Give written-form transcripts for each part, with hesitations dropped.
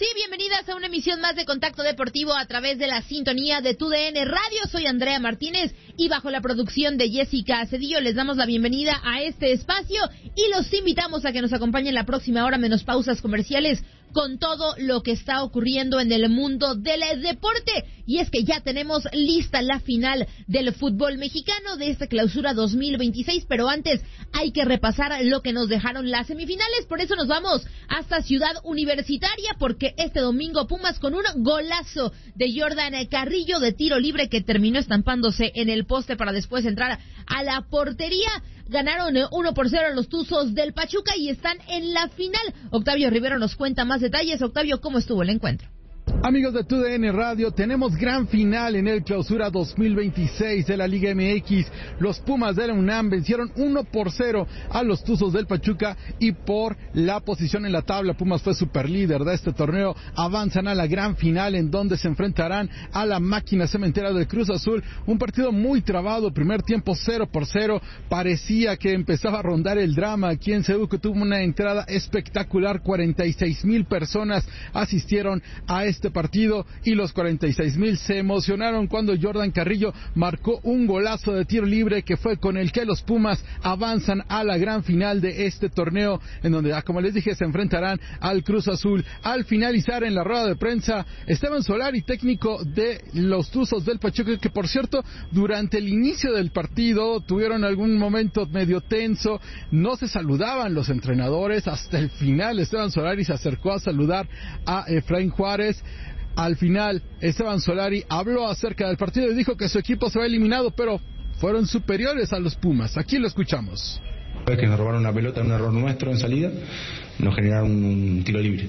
sí, bienvenidas a una emisión más de Contacto Deportivo a través de la sintonía de TUDN Radio. Soy Andrea Martínez y bajo la producción de Jessica Cedillo les damos la bienvenida a este espacio y los invitamos a que nos acompañen la próxima hora menos pausas comerciales con todo lo que está ocurriendo en el mundo del deporte. Y es que ya tenemos lista la final del fútbol mexicano de esta clausura 2026, pero antes hay que repasar lo que nos dejaron las semifinales. Por eso nos vamos hasta Ciudad Universitaria, porque este domingo Pumas, con un golazo de Jordan Carrillo de tiro libre que terminó estampándose en el poste para después entrar a la portería, ganaron 1-0 a los Tuzos del Pachuca y están en la final. Octavio Rivero nos cuenta más detalles. Octavio, ¿cómo estuvo el encuentro? Amigos de TUDN Radio, tenemos gran final en el Clausura 2026 de la Liga MX. Los Pumas de la UNAM vencieron 1-0 a los Tuzos del Pachuca y por la posición en la tabla, Pumas fue superlíder de este torneo. Avanzan a la gran final en donde se enfrentarán a la máquina cementera del Cruz Azul. Un partido muy trabado, primer tiempo 0-0. Parecía que empezaba a rondar el drama aquí en CEU, que tuvo una entrada espectacular. 46,000 personas asistieron a este partido y los 46,000 se emocionaron cuando Jordan Carrillo marcó un golazo de tiro libre que fue con el que los Pumas avanzan a la gran final de este torneo, en donde, como les dije, se enfrentarán al Cruz Azul. Al finalizar en la rueda de prensa, Esteban Solari, técnico de los Tuzos del Pachuca, que por cierto, durante el inicio del partido tuvieron algún momento medio tenso, no se saludaban los entrenadores. Hasta el final Esteban Solari se acercó a saludar a Efraín Juárez. Al final, Esteban Solari habló acerca del partido y dijo que su equipo se va eliminado, pero fueron superiores a los Pumas. Aquí lo escuchamos. Que nos robaron una pelota, un error nuestro en salida, nos generaron un tiro libre.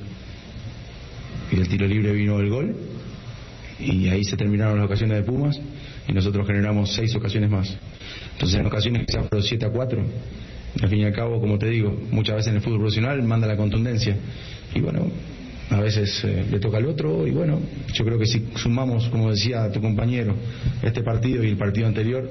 Y del tiro libre vino el gol, y ahí se terminaron las ocasiones de Pumas, y nosotros generamos 6 ocasiones más. Entonces, en ocasiones que se fueron 7-4, al fin y al cabo, como te digo, muchas veces en el fútbol profesional manda la contundencia. Y bueno, a veces le toca al otro, y bueno, yo creo que si sumamos, como decía tu compañero, este partido y el partido anterior,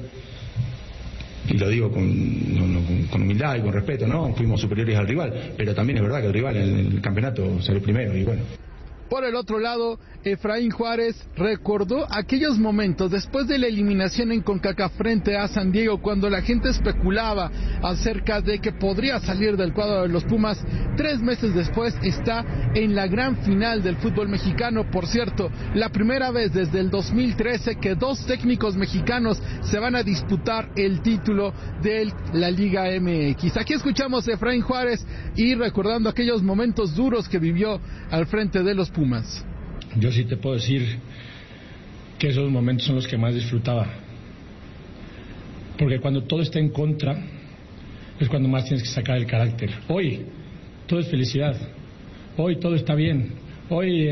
y lo digo con humildad y con respeto, ¿no? Fuimos superiores al rival, pero también es verdad que el rival en el campeonato salió primero, y bueno. Por el otro lado, Efraín Juárez recordó aquellos momentos después de la eliminación en CONCACAF frente a San Diego, cuando la gente especulaba acerca de que podría salir del cuadro de los Pumas. 3 meses después está en la gran final del fútbol mexicano. Por cierto, la primera vez desde el 2013 que 2 técnicos mexicanos se van a disputar el título de la Liga MX. Aquí escuchamos a Efraín Juárez y recordando aquellos momentos duros que vivió al frente de los Pumas. Yo sí te puedo decir que esos momentos son los que más disfrutaba, porque cuando todo está en contra es cuando más tienes que sacar el carácter. Hoy todo es felicidad, hoy todo está bien, hoy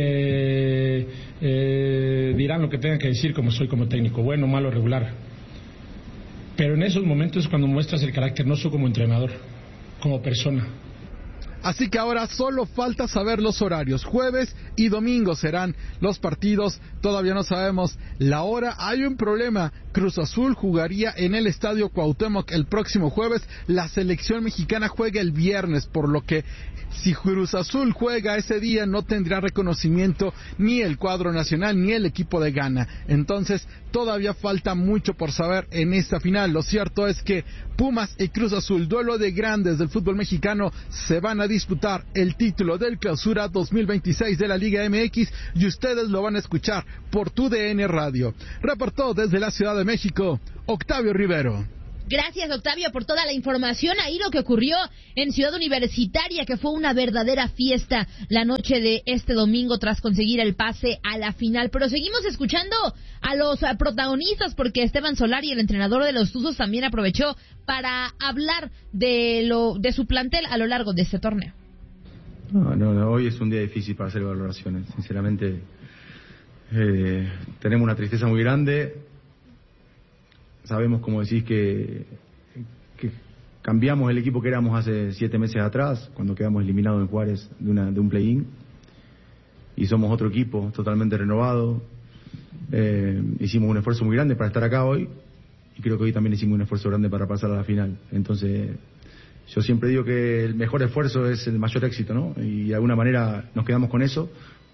dirán lo que tengan que decir como soy como técnico, bueno, malo, regular, pero en esos momentos es cuando muestras el carácter, no solo como entrenador, como persona. Así que ahora solo falta saber los horarios. Jueves y domingo serán los partidos. Todavía no sabemos la hora. Hay un problema. Cruz Azul jugaría en el Estadio Cuauhtémoc el próximo jueves. La selección mexicana juega el viernes, por lo que si Cruz Azul juega ese día no tendrá reconocimiento ni el cuadro nacional ni el equipo de Ghana. Entonces todavía falta mucho por saber en esta final. Lo cierto es que Pumas y Cruz Azul, duelo de grandes del fútbol mexicano, se van a disputar el título del Clausura 2026 de la Liga MX y ustedes lo van a escuchar por TUDN Radio. Reportó desde la Ciudad de México, Octavio Rivero. Gracias, Octavio, por toda la información. Ahí lo que ocurrió en Ciudad Universitaria, que fue una verdadera fiesta la noche de este domingo tras conseguir el pase a la final. Pero seguimos escuchando a los protagonistas, porque Esteban Solari, el entrenador de los Tuzos, también aprovechó para hablar de su plantel a lo largo de este torneo. No, hoy es un día difícil para hacer valoraciones. Sinceramente, tenemos una tristeza muy grande. Sabemos, como decís, que cambiamos el equipo que éramos hace 7 meses atrás, cuando quedamos eliminados en Juárez de un play-in, y somos otro equipo totalmente renovado. Hicimos un esfuerzo muy grande para estar acá hoy, y creo que hoy también hicimos un esfuerzo grande para pasar a la final. Entonces, yo siempre digo que el mejor esfuerzo es el mayor éxito, ¿no? Y de alguna manera nos quedamos con eso,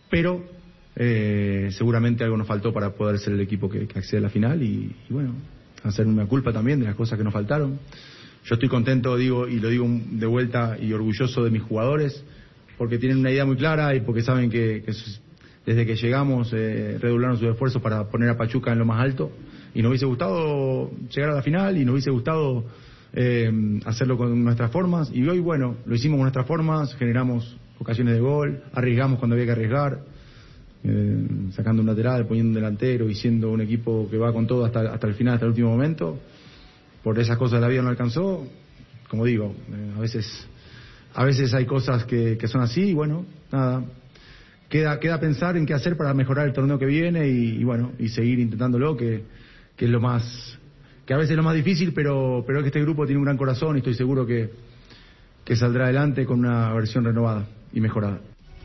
pero seguramente algo nos faltó para poder ser el equipo que accede a la final y bueno, hacer una culpa también de las cosas que nos faltaron. Yo estoy contento, digo, y lo digo de vuelta, y orgulloso de mis jugadores, porque tienen una idea muy clara y porque saben que desde que llegamos redoblaron sus esfuerzos para poner a Pachuca en lo más alto, y nos hubiese gustado llegar a la final y nos hubiese gustado hacerlo con nuestras formas, y hoy, bueno, lo hicimos con nuestras formas, generamos ocasiones de gol, arriesgamos cuando había que arriesgar, sacando un lateral, poniendo un delantero y siendo un equipo que va con todo hasta el final, hasta el último momento. Por esas cosas la vida no alcanzó, como digo, a veces hay cosas que son así, y bueno, nada, queda pensar en qué hacer para mejorar el torneo que viene y bueno, y seguir intentándolo, que es lo más, que a veces es lo más difícil, pero que este grupo tiene un gran corazón y estoy seguro que saldrá adelante con una versión renovada y mejorada.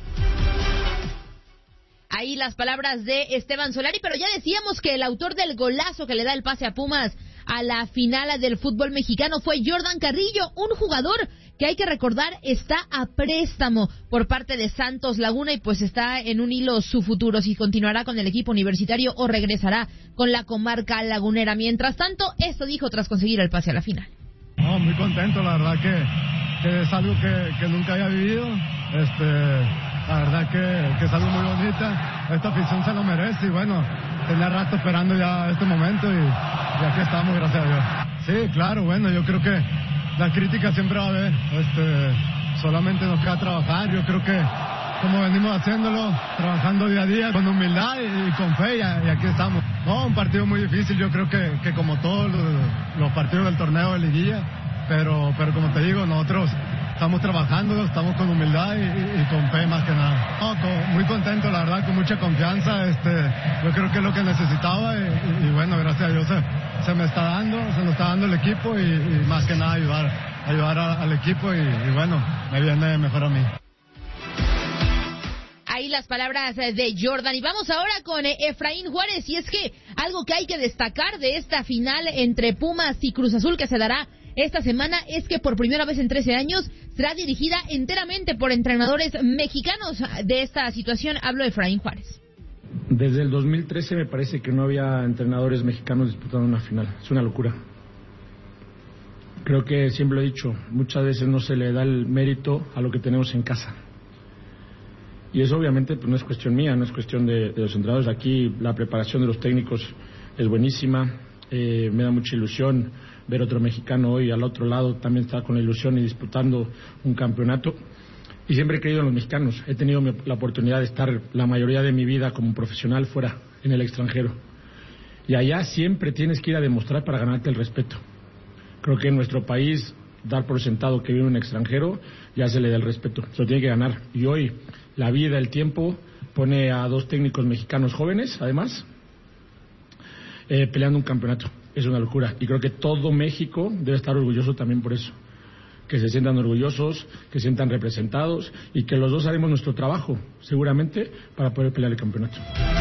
Ahí las palabras de Esteban Solari, pero ya decíamos que el autor del golazo que le da el pase a Pumas a la final del fútbol mexicano fue Jordan Carrillo, un jugador que hay que recordar está a préstamo por parte de Santos Laguna y pues está en un hilo su futuro, si continuará con el equipo universitario o regresará con la comarca lagunera. Mientras tanto, esto dijo tras conseguir el pase a la final. No, muy contento, la verdad que es algo que nunca había vivido, la verdad que es algo muy bonita, esta afición se lo merece y bueno, tenía rato esperando ya este momento y aquí estamos, gracias a Dios. Sí, claro, bueno, yo creo que la crítica siempre va a haber, solamente nos queda trabajar, yo creo que como venimos haciéndolo, trabajando día a día con humildad y con fe y aquí estamos. No, un partido muy difícil, yo creo que como todos los partidos del torneo de liguilla, pero como te digo, nosotros estamos trabajando, estamos con humildad y con fe más que nada. No, muy contento, la verdad, con mucha confianza, yo creo que es lo que necesitaba y bueno, gracias a Dios se me está dando, se nos está dando el equipo y más que nada ayudar al equipo y bueno, me viene mejor a mí. Ahí las palabras de Jordan. Y vamos ahora con Efraín Juárez. Y es que algo que hay que destacar de esta final entre Pumas y Cruz Azul que se dará esta semana es que por primera vez en 13 años será dirigida enteramente por entrenadores mexicanos. De esta situación hablo de Efraín Juárez. Desde el 2013 me parece que no había entrenadores mexicanos disputando una final. Es una locura. Creo que siempre lo he dicho, muchas veces no se le da el mérito a lo que tenemos en casa. Y eso obviamente pues no es cuestión mía, no es cuestión de los entrenadores. Aquí la preparación de los técnicos es buenísima, me da mucha ilusión ver otro mexicano hoy al otro lado, también está con la ilusión y disputando un campeonato. Y siempre he creído en los mexicanos, he tenido la oportunidad de estar la mayoría de mi vida como profesional fuera, en el extranjero. Y allá siempre tienes que ir a demostrar para ganarte el respeto. Creo que en nuestro país, dar por sentado que vive un extranjero, ya se le da el respeto, se lo tiene que ganar. Y hoy la vida, el tiempo, pone a dos técnicos mexicanos jóvenes, además, peleando un campeonato. Es una locura. Y creo que todo México debe estar orgulloso también por eso. Que se sientan orgullosos, que se sientan representados y que los dos haremos nuestro trabajo, seguramente, para poder pelear el campeonato.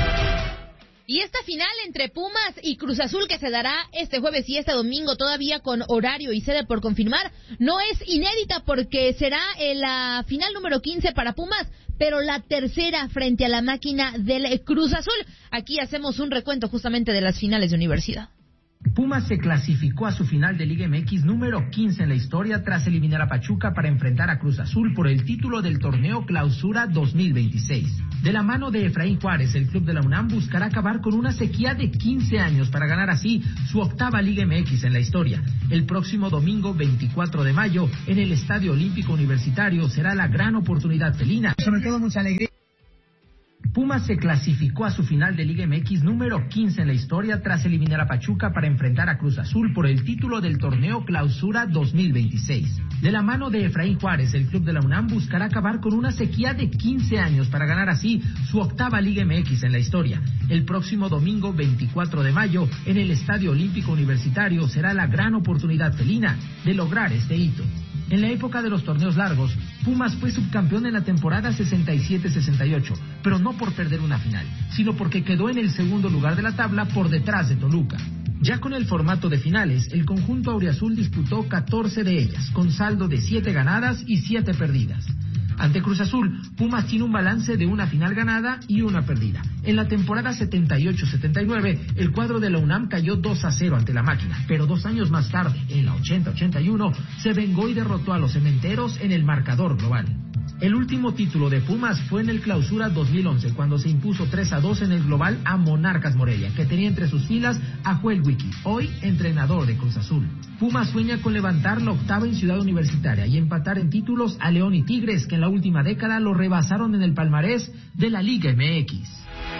Y esta final entre Pumas y Cruz Azul que se dará este jueves y este domingo todavía con horario y sede por confirmar, no es inédita porque será la final número 15 para Pumas, pero la tercera frente a la máquina del Cruz Azul. Aquí hacemos un recuento justamente de las finales de universidad. Pumas se clasificó a su final de Liga MX número 15 en la historia tras eliminar a Pachuca para enfrentar a Cruz Azul por el título del torneo Clausura 2026. De la mano de Efraín Juárez, el club de la UNAM buscará acabar con una sequía de 15 años para ganar así su octava Liga MX en la historia. El próximo domingo 24 de mayo en el Estadio Olímpico Universitario será la gran oportunidad felina. Sobre todo mucha alegría. Pumas se clasificó a su final de Liga MX número 15 en la historia tras eliminar a Pachuca para enfrentar a Cruz Azul por el título del torneo Clausura 2026. De la mano de Efraín Juárez, el club de la UNAM buscará acabar con una sequía de 15 años para ganar así su octava Liga MX en la historia. El próximo domingo 24 de mayo en el Estadio Olímpico Universitario será la gran oportunidad felina de lograr este hito. En la época de los torneos largos, Pumas fue subcampeón en la temporada 67-68, pero no por perder una final, sino porque quedó en el segundo lugar de la tabla por detrás de Toluca. Ya con el formato de finales, el conjunto auriazul disputó 14 de ellas, con saldo de 7 ganadas y 7 perdidas. Ante Cruz Azul, Pumas tiene un balance de una final ganada y una perdida. En la temporada 78-79, el cuadro de la UNAM cayó 2-0 ante la Máquina, pero 2 años más tarde, en la 80-81, se vengó y derrotó a los Cementeros en el marcador global. El último título de Pumas fue en el Clausura 2011, cuando se impuso 3-2 en el global a Monarcas Morelia, que tenía entre sus filas a Joel Wiki, hoy entrenador de Cruz Azul. Pumas sueña con levantar la 8ª en Ciudad Universitaria y empatar en títulos a León y Tigres, que en la última década lo rebasaron en el palmarés de la Liga MX.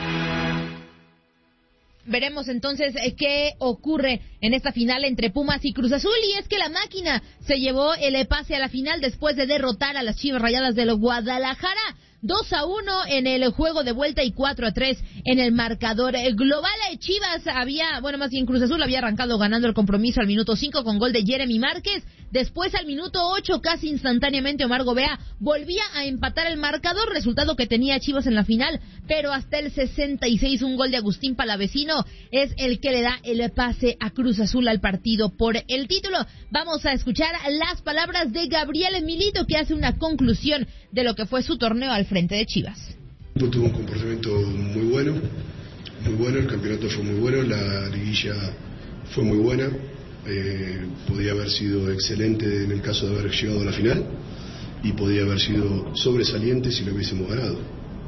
Veremos entonces qué ocurre en esta final entre Pumas y Cruz Azul, y es que la Máquina se llevó el pase a la final después de derrotar a las Chivas Rayadas del Guadalajara 2-1 en el juego de vuelta y 4-3 en el marcador global. Chivas Cruz Azul había arrancado ganando el compromiso al minuto 5 con gol de Jeremy Márquez. Después al minuto 8, casi instantáneamente, Omar Gobea volvía a empatar el marcador, resultado que tenía Chivas en la final, pero hasta el 66 un gol de Agustín Palavecino es el que le da el pase a Cruz Azul al partido por el título. Vamos a escuchar las palabras de Gabriel Milito, que hace una conclusión de lo que fue su torneo al frente de Chivas. Tuvo un comportamiento muy bueno, el campeonato fue muy bueno, la liguilla fue muy buena, podía haber sido excelente en el caso de haber llegado a la final y podía haber sido sobresaliente si lo hubiésemos ganado,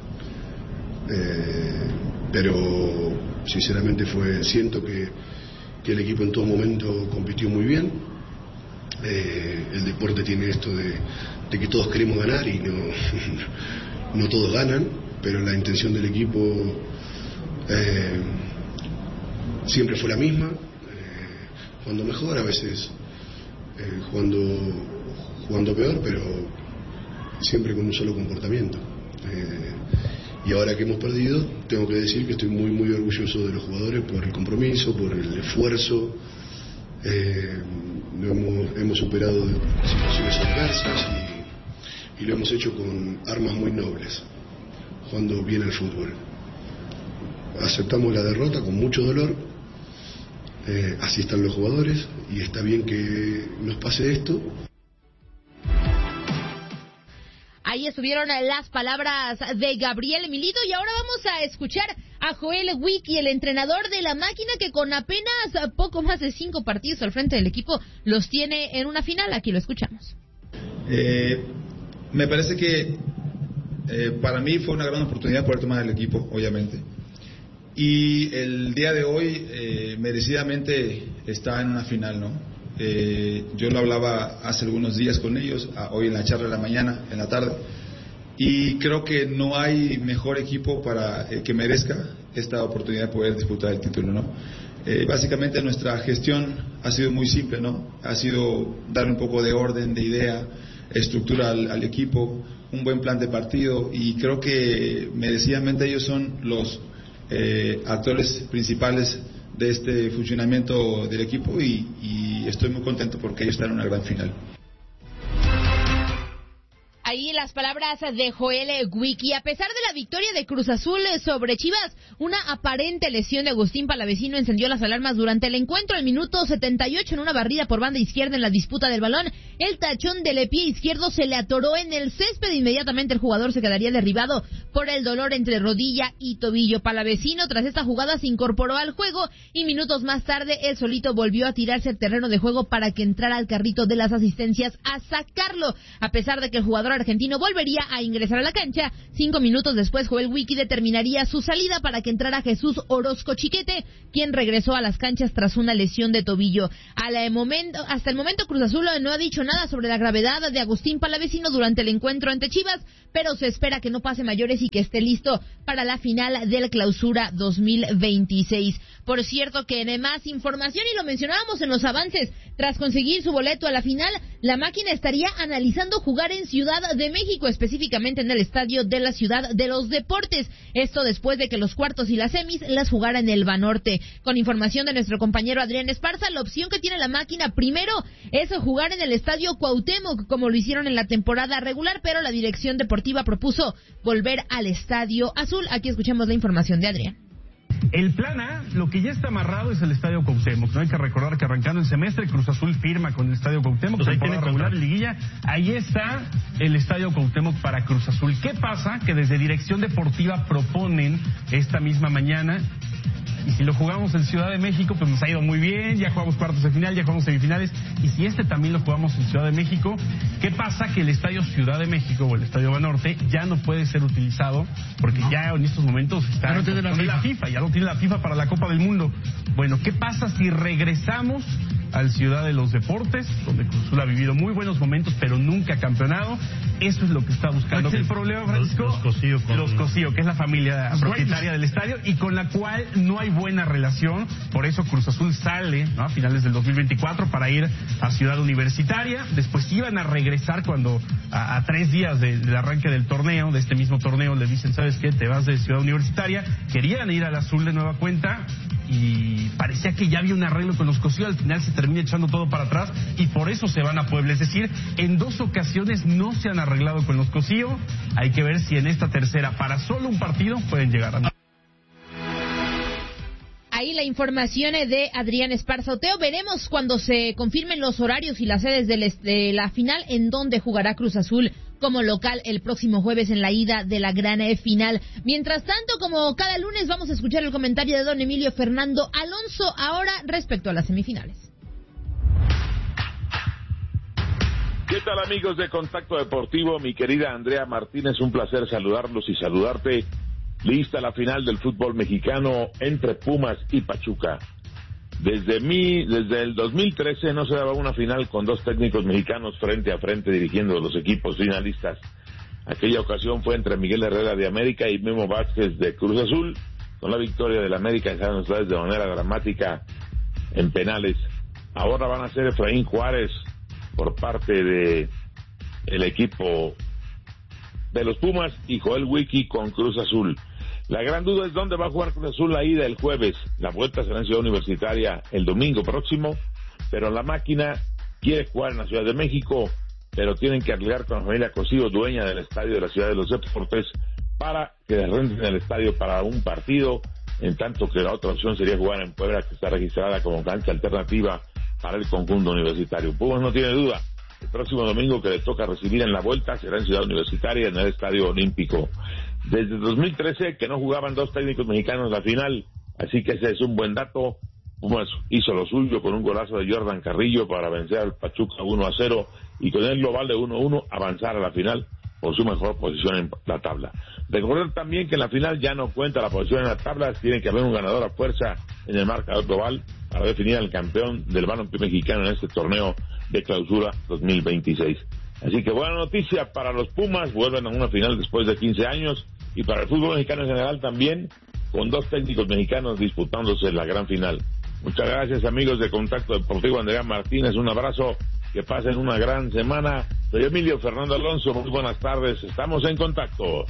pero sinceramente siento que el equipo en todo momento compitió muy bien. El deporte tiene esto de que todos queremos ganar y no todos ganan, pero la intención del equipo siempre fue la misma, jugando mejor, a veces jugando peor, pero siempre con un solo comportamiento. Y ahora que hemos perdido, tengo que decir que estoy muy muy orgulloso de los jugadores por el compromiso, por el esfuerzo. Hemos superado situaciones adversas y lo hemos hecho con armas muy nobles, jugando bien al fútbol. Aceptamos la derrota con mucho dolor, así están los jugadores y está bien que nos pase esto. Ahí estuvieron las palabras de Gabriel Milito, y ahora vamos a escuchar a Joel Wiki, el entrenador de la Máquina, que con apenas poco más de 5 partidos al frente del equipo los tiene en una final. Aquí lo escuchamos. Me parece que para mí fue una gran oportunidad poder tomar el equipo, obviamente. Y el día de hoy merecidamente está en una final, ¿no? Yo lo hablaba hace algunos días con ellos, hoy en la charla de la mañana, en la tarde, y creo que no hay mejor equipo para que merezca esta oportunidad de poder disputar el título, ¿no? Básicamente nuestra gestión ha sido muy simple, ¿no? Ha sido darle un poco de orden, de idea, estructura al equipo, un buen plan de partido, y creo que merecidamente ellos son los actores principales de este funcionamiento del equipo, y estoy muy contento porque ellos están en una gran final. Ahí las palabras de Joel Wiki. A pesar de la victoria de Cruz Azul sobre Chivas, una aparente lesión de Agustín Palavecino encendió las alarmas durante el encuentro. Al minuto 78, en una barrida por banda izquierda en la disputa del balón, el tachón del pie izquierdo se le atoró en el césped. Inmediatamente el jugador se quedaría derribado por el dolor entre rodilla y tobillo. Palavecino, tras esta jugada, se incorporó al juego y minutos más tarde él solito volvió a tirarse al terreno de juego para que entrara al carrito de las asistencias a sacarlo. A pesar de que el jugador argentino volvería a ingresar a la cancha, 5 minutos después Joel Wiki determinaría su salida para que entrara Jesús Orozco Chiquete, quien regresó a las canchas tras una lesión de tobillo. Hasta el momento Cruz Azul no ha dicho nada sobre la gravedad de Agustín Palavecino durante el encuentro ante Chivas, pero se espera que no pase mayores y que esté listo para la final del Clausura 2026. Por cierto, que en más información, y lo mencionábamos en los avances, tras conseguir su boleto a la final, la Máquina estaría analizando jugar en Ciudad de México, específicamente en el estadio de la Ciudad de los Deportes. Esto después de que los cuartos y las semis las jugara en el Banorte. Con información de nuestro compañero Adrián Esparza, la opción que tiene la Máquina primero es jugar en el estadio Cuauhtémoc, como lo hicieron en la temporada regular, pero la dirección deportiva propuso volver al Estadio Azul. Aquí escuchamos la información de Adrián. El plan A, lo que ya está amarrado es el Estadio Cuauhtémoc. No hay que recordar que arrancando el semestre, Cruz Azul firma con el Estadio Cuauhtémoc, pues temporada regular, liguilla. Ahí está el Estadio Cuauhtémoc para Cruz Azul. ¿Qué pasa? Que desde Dirección Deportiva proponen esta misma mañana, y si lo jugamos en Ciudad de México, pues nos ha ido muy bien, ya jugamos cuartos de final, ya jugamos semifinales, y si también lo jugamos en Ciudad de México, ¿qué pasa? Que el Estadio Ciudad de México o el Estadio Banorte ya no puede ser utilizado, porque ya en estos momentos está ya no tiene la FIFA, ya no tiene la FIFA para la Copa del Mundo. Bueno, ¿qué pasa si regresamos al Ciudad de los Deportes, donde Cruz Azul ha vivido muy buenos momentos, pero nunca ha campeonado? Eso es lo que está buscando. ¿Cuál es el problema, Francisco? Los Cosío, que es la familia propietaria del estadio y con la cual no hay buena relación. Por eso Cruz Azul sale, ¿no?, a finales del 2024 para ir a Ciudad Universitaria. Después iban a regresar cuando a 3 días del arranque del torneo, de este mismo torneo, le dicen, ¿sabes qué? Te vas de Ciudad Universitaria. Querían ir al Azul de nueva cuenta y parecía que ya había un arreglo con los Cosío. Al final se termina echando todo para atrás y por eso se van a Puebla. Es decir, en 2 ocasiones no se han arreglado con los Cosío. Hay que ver si en esta tercera, para solo un partido, pueden llegar a... Ahí la información de Adrián Esparza. Oteo, veremos cuando se confirmen los horarios y las sedes de la final en donde jugará Cruz Azul como local el próximo jueves en la ida de la gran final. Mientras tanto, como cada lunes, vamos a escuchar el comentario de don Emilio Fernando Alonso ahora respecto a las semifinales. ¿Qué tal, amigos de Contacto Deportivo? Mi querida Andrea Martínez, un placer saludarlos y saludarte. Lista la final del fútbol mexicano entre Pumas y Pachuca. Desde el 2013 no se daba una final con 2 técnicos mexicanos frente a frente dirigiendo los equipos finalistas. Aquella ocasión fue entre Miguel Herrera de América y Memo Vázquez de Cruz Azul, con la victoria del América en San Luis de manera dramática en penales. Ahora van a ser Efraín Juárez por parte de el equipo de los Pumas y Joel Wiki con Cruz Azul. La gran duda es dónde va a jugar Cruz Azul la ida el jueves. La vuelta será en Ciudad Universitaria el domingo próximo, pero la máquina quiere jugar en la Ciudad de México, pero tienen que arreglar con la familia Cosío, dueña del estadio de la Ciudad de los Deportes, para que renten el estadio para un partido, en tanto que la otra opción sería jugar en Puebla, que está registrada como cancha alternativa para el conjunto universitario. Pumas no tiene duda. El próximo domingo que le toca recibir en la vuelta será en Ciudad Universitaria, en el Estadio Olímpico. Desde 2013 que no jugaban 2 técnicos mexicanos la final, así que ese es un buen dato. Pumas hizo lo suyo con un golazo de Jordan Carrillo para vencer al Pachuca 1-0 y con el global de 1-1 avanzar a la final por su mejor posición en la tabla. Recordar también que en la final ya no cuenta la posición en la tabla, tiene que haber un ganador a fuerza en el marcador global para definir al campeón del balompié mexicano en este torneo de clausura 2026. Así que buena noticia para los Pumas, vuelven a una final después de 15 años, y para el fútbol mexicano en general también, con 2 técnicos mexicanos disputándose la gran final. Muchas gracias, amigos de Contacto Deportivo. Andrea Martínez, un abrazo, que pasen una gran semana. Soy Emilio Fernando Alonso, muy buenas tardes, estamos en contacto.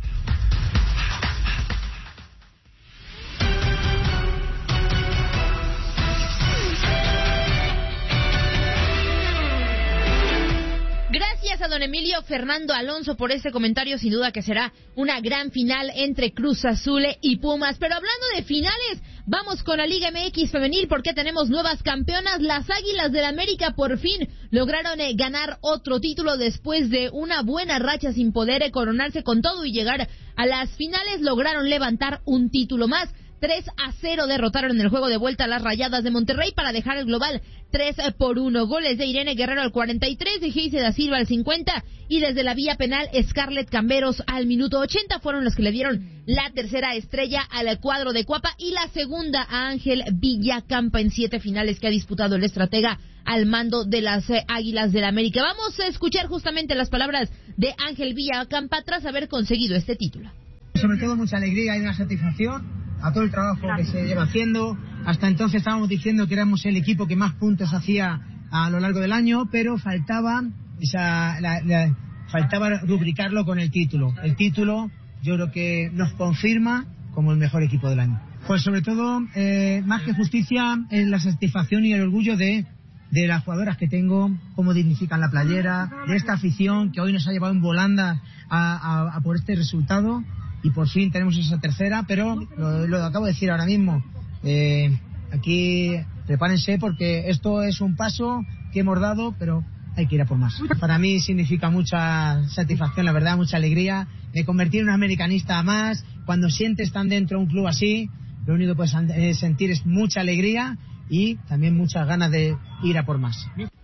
Gracias a don Emilio Fernando Alonso por este comentario. Sin duda que será una gran final entre Cruz Azul y Pumas. Pero hablando de finales, vamos con la Liga MX femenil porque tenemos nuevas campeonas. Las Águilas del América por fin lograron ganar otro título después de una buena racha sin poder coronarse con todo y llegar a las finales. Lograron levantar un título más. 3-0 derrotaron en el juego de vuelta a las Rayadas de Monterrey para dejar el global 3-1. Goles de Irene Guerrero al 43, de Geise da Silva al 50 y desde la vía penal Scarlett Camberos al minuto 80 fueron los que le dieron la tercera estrella al cuadro de Cuapa y la segunda a Ángel Villacampa en 7 finales que ha disputado el estratega al mando de las Águilas del América. Vamos a escuchar justamente las palabras de Ángel Villacampa tras haber conseguido este título. Sobre todo mucha alegría y una satisfacción a todo el trabajo que se lleva haciendo. Hasta entonces estábamos diciendo que éramos el equipo que más puntos hacía a lo largo del año, pero faltaba rubricarlo con el título. El título yo creo que nos confirma como el mejor equipo del año. Pues sobre todo, más que justicia, es la satisfacción y el orgullo de las jugadoras que tengo, cómo dignifican la playera, de esta afición que hoy nos ha llevado en volanda a por este resultado. y por fin tenemos esa tercera, pero lo acabo de decir ahora mismo. Aquí prepárense porque esto es un paso que hemos dado, pero hay que ir a por más. Para mí significa mucha satisfacción, la verdad, mucha alegría. Me convertí en un americanista más. Cuando sientes tan dentro de un club así, lo único que puedes sentir es mucha alegría y también muchas ganas de ir a por más.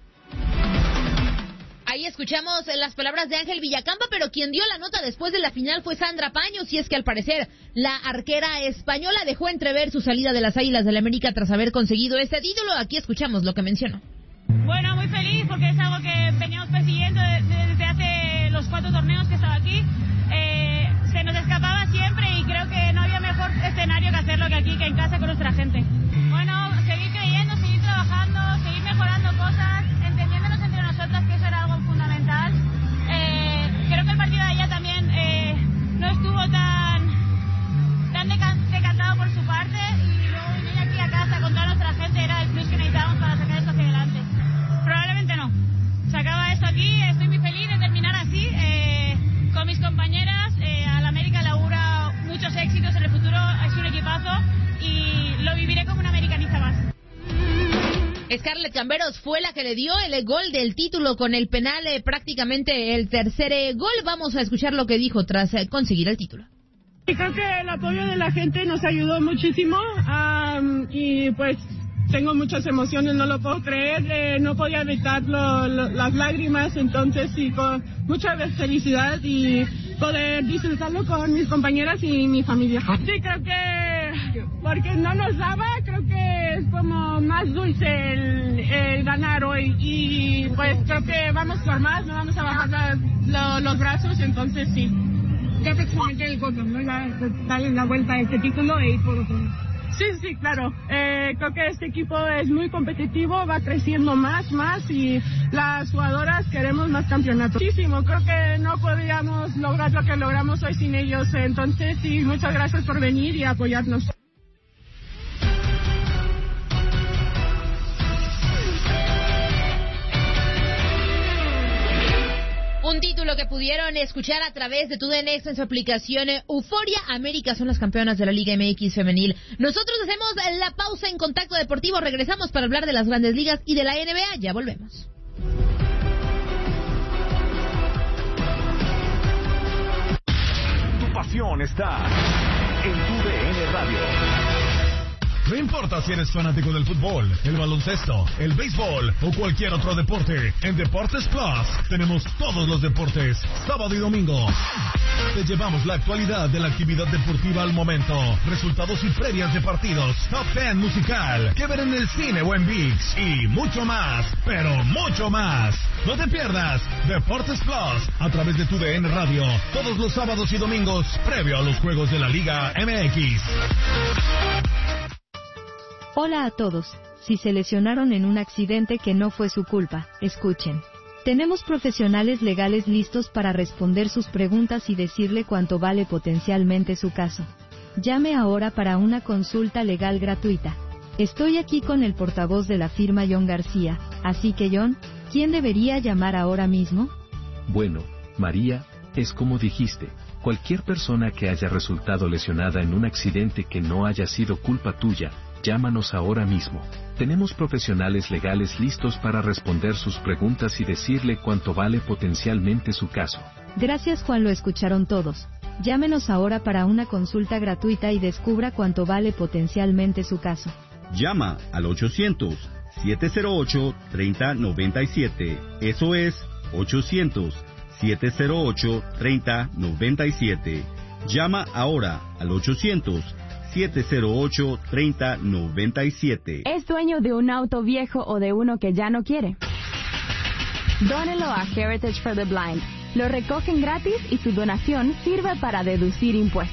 Ahí escuchamos las palabras de Ángel Villacampa, pero quien dio la nota después de la final fue Sandra Paños, y es que al parecer la arquera española dejó entrever su salida de las Águilas del la América tras haber conseguido este título. Aquí escuchamos lo que mencionó. Bueno, muy feliz porque es algo que veníamos persiguiendo desde hace los 4 torneos que estaba aquí. Se nos escapaba siempre y creo que no había mejor escenario que hacerlo que aquí, que en casa con nuestra gente. Bueno, seguir creyendo, seguir trabajando, seguir mejorando cosas, entendiéndonos entre nosotras, que eso era algo fundamental. Creo que el partido de allá también no estuvo tan decantado por su parte, y luego venir aquí a casa con toda nuestra gente era el plus que necesitábamos para sacar esto hacia adelante. Probablemente no. Se acaba esto aquí, estoy muy feliz de terminar así, con mis compañeras. A la América le auguro muchos éxitos en el futuro, es un equipazo y lo viviré como una americanista más. Scarlett Camberos fue la que le dio el gol del título con el penal, prácticamente el tercer gol. Vamos a escuchar lo que dijo tras conseguir el título. Y creo que el apoyo de la gente nos ayudó muchísimo, y pues tengo muchas emociones, no lo puedo creer, no podía evitar las lágrimas, entonces sí, con mucha felicidad y poder disfrutarlo con mis compañeras y mi familia. Sí, creo que porque no nos daba, creo que es como más dulce el ganar hoy, y pues creo que vamos por más, no vamos a bajar los brazos, entonces sí. Ya prácticamente el gol, ¿no? Ya darle la vuelta a este título e ir por otro. Sí, claro. Creo que este equipo es muy competitivo, va creciendo más y las jugadoras queremos más campeonatos. Muchísimo, creo que no podríamos lograr lo que logramos hoy sin ellos. Entonces, sí, muchas gracias por venir y apoyarnos. Un título que pudieron escuchar a través de TUDN Extra en su aplicación Euforia. América son las campeonas de la Liga MX femenil. Nosotros hacemos la pausa en Contacto Deportivo. Regresamos para hablar de las Grandes Ligas y de la NBA. Ya volvemos. Tu pasión está en TUDN Radio. No importa si eres fanático del fútbol, el baloncesto, el béisbol o cualquier otro deporte, en Deportes Plus tenemos todos los deportes, sábado y domingo. Te llevamos la actualidad de la actividad deportiva al momento, resultados y previas de partidos, top 10 musical, que ver en el cine o en ViX y mucho más, pero mucho más. No te pierdas Deportes Plus a través de TUDN Radio, todos los sábados y domingos, previo a los juegos de la Liga MX. Hola a todos. Si se lesionaron en un accidente que no fue su culpa, escuchen. Tenemos profesionales legales listos para responder sus preguntas y decirle cuánto vale potencialmente su caso. Llame ahora para una consulta legal gratuita. Estoy aquí con el portavoz de la firma John García, así que John, ¿quién debería llamar ahora mismo? Bueno, María, es como dijiste, cualquier persona que haya resultado lesionada en un accidente que no haya sido culpa tuya, llámanos ahora mismo. Tenemos profesionales legales listos para responder sus preguntas y decirle cuánto vale potencialmente su caso. Gracias, Juan, lo escucharon todos. Llámenos ahora para una consulta gratuita y descubra cuánto vale potencialmente su caso. Llama al 800-708-3097. Eso es 800-708-3097. Llama ahora al 800-708-3097. ¿Es dueño de un auto viejo o de uno que ya no quiere? Dónelo a Heritage for the Blind. Lo recogen gratis y su donación sirve para deducir impuestos.